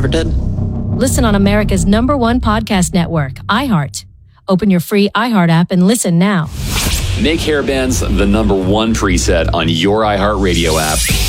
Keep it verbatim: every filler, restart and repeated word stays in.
never did. Listen on America's number one podcast network, iHeart. Open your free iHeart app and listen now. Make hairbands the number one preset on your iHeartRadio app.